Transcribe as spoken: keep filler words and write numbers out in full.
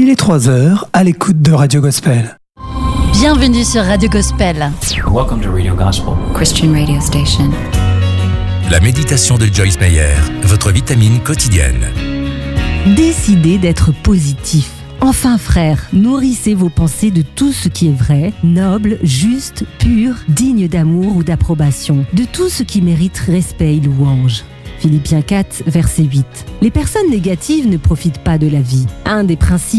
Il est trois heures à l'écoute de Radio Gospel. Bienvenue sur Radio Gospel. Welcome to Radio Gospel, Christian radio station. La méditation de Joyce Meyer, votre vitamine quotidienne. Décidez d'être positif. Enfin frères, nourrissez vos pensées de tout ce qui est vrai, noble, juste, pur, digne d'amour ou d'approbation, de tout ce qui mérite respect et louange. Philippiens quatre, verset huit. Les personnes négatives ne profitent pas de la vie. Un des principes